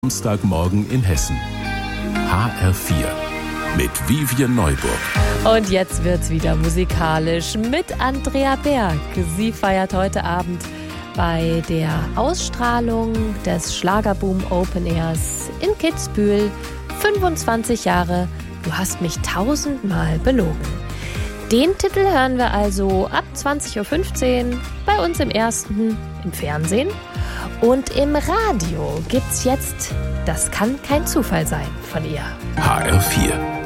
Samstagmorgen in Hessen. HR4 mit Vivian Neuburg. Und jetzt wird's wieder musikalisch mit Andrea Berg. Sie feiert heute Abend bei der Ausstrahlung des Schlagerboom Open Airs in Kitzbühel 25 Jahre Du hast mich 1000-mal belogen. Den Titel hören wir also ab 20.15 Uhr bei uns im Ersten im Fernsehen. Und im Radio gibt's jetzt Das kann kein Zufall sein von ihr. HR4